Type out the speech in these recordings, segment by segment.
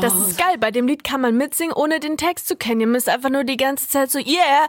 Das ist geil. Bei dem Lied kann man mitsingen, ohne den Text zu kennen. Ihr müsst einfach nur die ganze Zeit so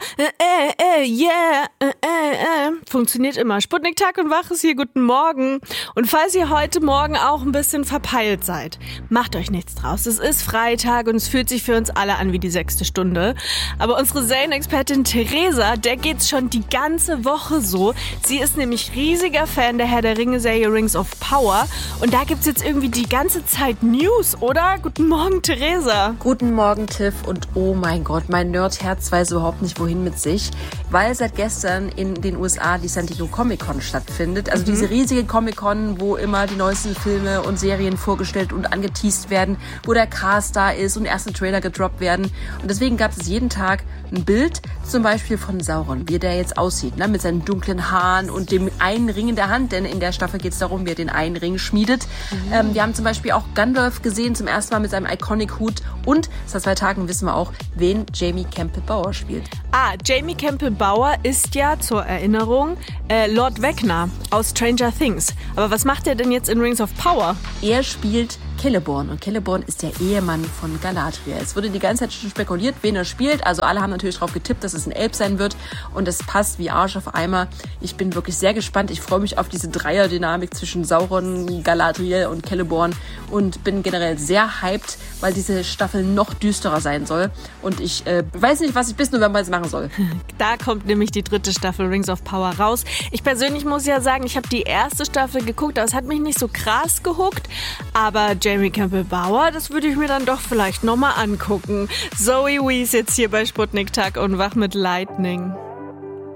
Funktioniert immer. Sputnik Tag und Wach ist hier. Guten Morgen. Und falls ihr heute Morgen auch ein bisschen verpeilt seid, macht euch nichts draus. Es ist Freitag und es fühlt sich für uns alle an wie die 6. Stunde. Aber unsere Serienexpertin Theresa, der geht's schon die ganze Woche so. Sie ist nämlich riesiger Fan der Herr der Ringe-Serie Rings of Power. Und da gibt's jetzt irgendwie die ganze Zeit News, oder? Guten Morgen, Theresa. Guten Morgen, Tiff. Und oh mein Gott, mein Nerdherz weiß überhaupt nicht, wohin mit sich. Weil seit gestern in den USA die San Diego Comic-Con stattfindet. Also diese riesige Comic-Con, wo immer die neuesten Filme und Serien vorgestellt und angeteast werden, wo der Cast da ist und erste Trailer gedroppt werden. Und deswegen gab es jeden Tag ein Bild, zum Beispiel von Sauron, wie der jetzt aussieht, ne? Mit seinen dunklen Haaren und dem einen Ring in der Hand, denn in der Staffel geht es darum, wie er den einen Ring schmiedet. Wir haben zum Beispiel auch Gandalf gesehen, zum ersten Mal mit seinem Iconic-Hut und seit 2 Tagen wissen wir auch, wen Jamie Campbell-Bower spielt. Jamie Campbell-Bower ist ja zur Erinnerung Lord Vecna aus Stranger Things. Aber was macht er denn jetzt in Rings of Power? Er spielt Celeborn und Celeborn ist der Ehemann von Galadriel. Es wurde die ganze Zeit schon spekuliert, wen er spielt. Also alle haben natürlich darauf getippt, dass es ein Elb sein wird und es passt wie Arsch auf Eimer. Ich bin wirklich sehr gespannt. Ich freue mich auf diese Dreierdynamik zwischen Sauron, Galadriel und Celeborn und bin generell sehr hyped, weil diese Staffel noch düsterer sein soll. Und ich weiß nicht, was ich bis November jetzt machen soll. Da kommt nämlich die 3. Staffel Rings of Power raus. Ich persönlich muss ja sagen, ich habe die 1. Staffel geguckt, aber es hat mich nicht so krass gehuckt. Aber Jamie Campbell-Bower, das würde ich mir dann doch vielleicht nochmal angucken. Zoe Wees jetzt hier bei Sputnik Tag und Wach mit Lightning.